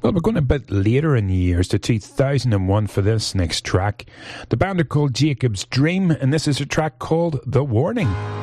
Well, we're going a bit later in the years to 2001 for this next track. The band are called Jacob's Dream, and this is a track called The Warning.